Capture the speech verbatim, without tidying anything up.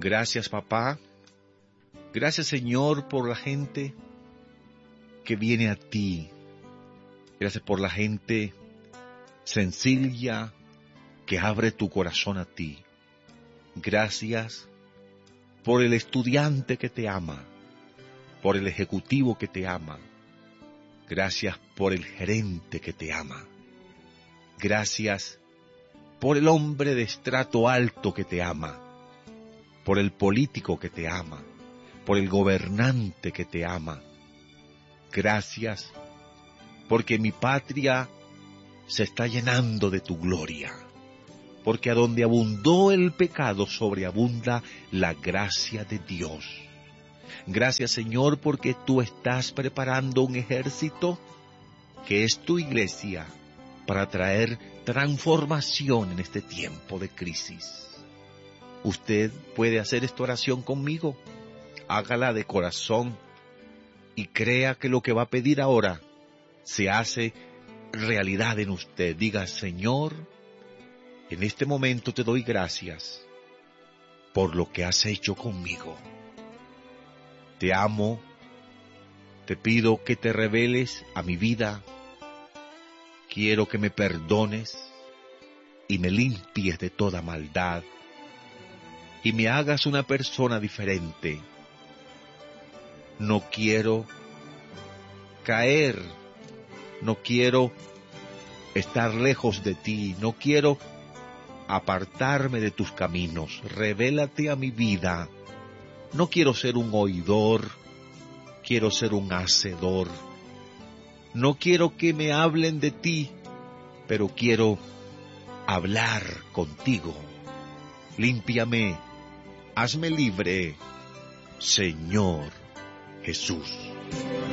Gracias, papá. Gracias, Señor, por la gente que viene a ti. Gracias por la gente sencilla que abre tu corazón a ti. Gracias por el estudiante que te ama, por el ejecutivo que te ama. Gracias por el gerente que te ama. Gracias por el hombre de estrato alto que te ama, por el político que te ama, por el gobernante que te ama. Gracias porque mi patria se está llenando de tu gloria, porque a donde abundó el pecado sobreabunda la gracia de Dios. Gracias, Señor, porque tú estás preparando un ejército que es tu iglesia para traer transformación en este tiempo de crisis. Usted puede hacer esta oración conmigo. Hágala de corazón y crea que lo que va a pedir ahora se hace realidad en usted. Diga: Señor, en este momento te doy gracias por lo que has hecho conmigo. Te amo, te pido que te reveles a mi vida. Quiero que me perdones y me limpies de toda maldad y me hagas una persona diferente. No quiero caer, no quiero estar lejos de ti, no quiero apartarme de tus caminos. Revélate a mi vida. No quiero ser un oidor, quiero ser un hacedor. No quiero que me hablen de ti, pero quiero hablar contigo. Límpiame, hazme libre, Señor Jesús.